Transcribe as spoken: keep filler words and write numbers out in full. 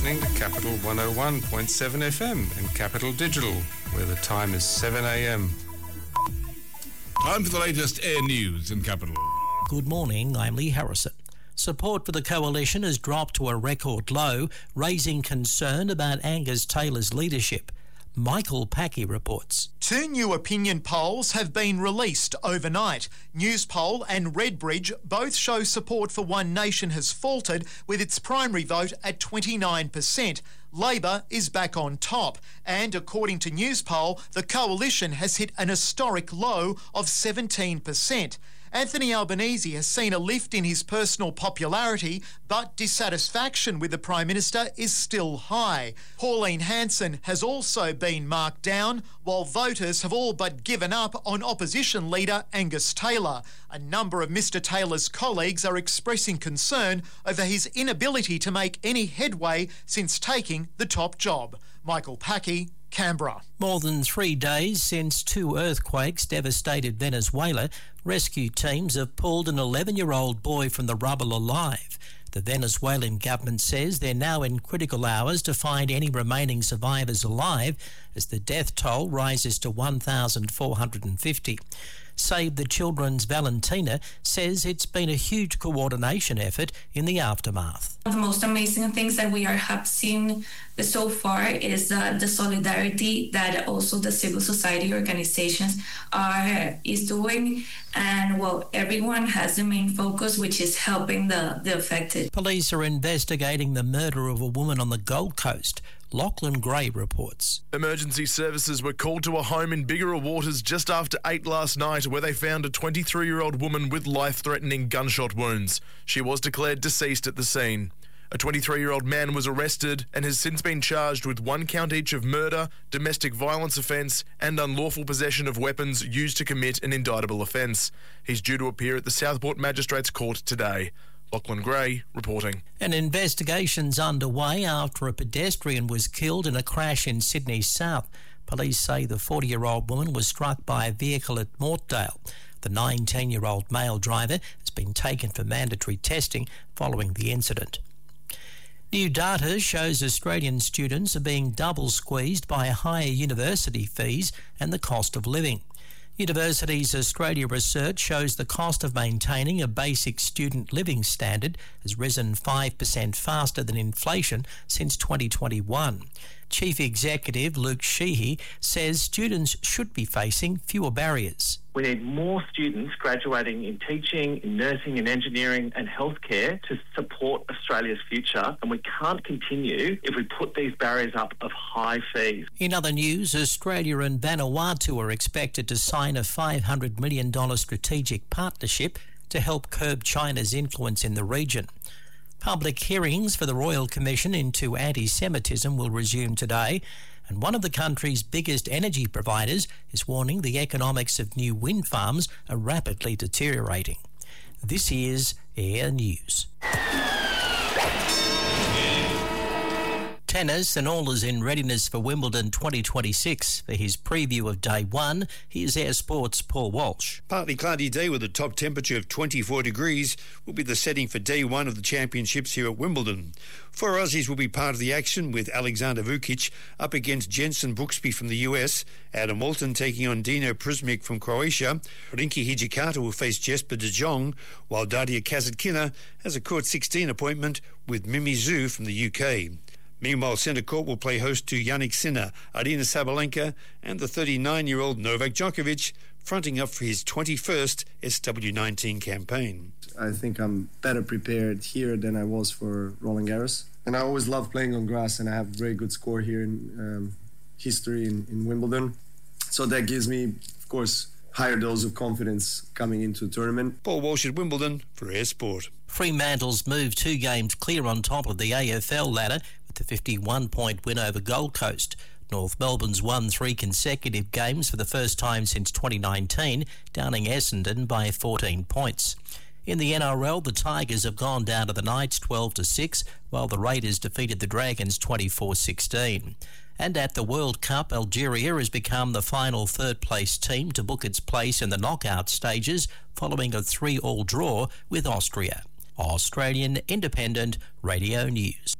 listening to Capital one oh one point seven F M and Capital Digital, where the time is seven a m. Time for the latest air news in Capital. Good morning, I'm Lee Harrison. Support for the coalition has dropped to a record low, raising concern about Angus Taylor's leadership. Michael Packy reports. Two new opinion polls have been released overnight. Newspoll and Redbridge both show support for One Nation has faltered, with its primary vote at twenty-nine percent. Labor is back on top, and according to Newspoll, the coalition has hit an historic low of seventeen percent. Anthony Albanese has seen a lift in his personal popularity, but dissatisfaction with the Prime Minister is still high. Pauline Hanson has also been marked down, while voters have all but given up on opposition leader Angus Taylor. A number of Mr Taylor's colleagues are expressing concern over his inability to make any headway since taking the top job. Michael Packy, Canberra. More than three days since two earthquakes devastated Venezuela, rescue teams have pulled an eleven-year-old boy from the rubble alive. The Venezuelan government says they're now in critical hours to find any remaining survivors alive as the death toll rises to one thousand four hundred fifty. Save the Children's Valentina says it's been a huge coordination effort in the aftermath. The most amazing things that we are have seen so far is uh, the solidarity that also the civil society organizations are is doing, and well, everyone has the main focus, which is helping the, the affected. Police are investigating the murder of a woman on the Gold Coast. Lachlan Gray reports. Emergency services were called to a home in Bigara Waters just after eight last night, where they found a twenty-three-year-old woman with life-threatening gunshot wounds. She was declared deceased at the scene. A twenty-three-year-old man was arrested and has since been charged with one count each of murder, domestic violence offence and unlawful possession of weapons used to commit an indictable offence. He's due to appear at the Southport Magistrates Court today. Lachlan Gray reporting. An investigation's underway after a pedestrian was killed in a crash in Sydney South. Police say the forty-year-old woman was struck by a vehicle at Mortdale. The nineteen-year-old male driver has been taken for mandatory testing following the incident. New data shows Australian students are being double squeezed by higher university fees and the cost of living. Universities Australia research shows the cost of maintaining a basic student living standard has risen five percent faster than inflation since twenty twenty-one. Chief Executive Luke Sheehy says students should be facing fewer barriers. We need more students graduating in teaching, in nursing, in engineering and healthcare to support Australia's future, and we can't continue if we put these barriers up of high fees. In other news, Australia and Vanuatu are expected to sign a five hundred million dollars strategic partnership to help curb China's influence in the region. Public hearings for the Royal Commission into anti-Semitism will resume today, and one of the country's biggest energy providers is warning the economics of new wind farms are rapidly deteriorating. This is Air News. Tennis, and all is in readiness for Wimbledon twenty twenty-six. For his preview of day one, here's Air Sports' Paul Walsh. Partly cloudy day with a top temperature of twenty-four degrees will be the setting for day one of the championships here at Wimbledon. Four Aussies will be part of the action, with Alexander Vukic up against Jensen Brooksby from the U S, Adam Walton taking on Dino Prismic from Croatia, Rinky Hijikata will face Jesper de Jong, while Daria Kasatkina has a court sixteen appointment with Mimi Zhu from the U K. Meanwhile, centre court will play host to Yannick Sinner, Arina Sabalenka and the thirty-nine-year-old Novak Djokovic, fronting up for his twenty-first S W nineteen campaign. I think I'm better prepared here than I was for Roland Garros. And I always love playing on grass, and I have a very good score here in um, history in, in Wimbledon. So that gives me, of course, higher dose of confidence coming into the tournament. Paul Walsh at Wimbledon for Air Sport. Fremantle's moved two games clear on top of the A F L ladder with a fifty-one point win over Gold Coast. North Melbourne's won three consecutive games for the first time since twenty nineteen, downing Essendon by fourteen points. In the N R L, the Tigers have gone down to the Knights twelve to six, while the Raiders defeated the Dragons twenty-four sixteen. And at the World Cup, Algeria has become the final third-place team to book its place in the knockout stages following a three all draw with Austria. Australian Independent Radio News.